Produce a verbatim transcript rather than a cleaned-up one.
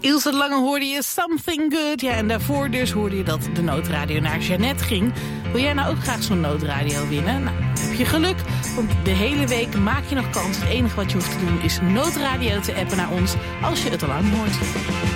Ilse de Lange hoorde je Something Good. Ja, en daarvoor dus hoorde je dat de noodradio naar Jeannette ging. Wil jij nou ook graag zo'n noodradio winnen? Nou, dan heb je geluk, want de hele week maak je nog kans. Het enige wat je hoeft te doen is noodradio te appen naar ons als je het al lang hoort.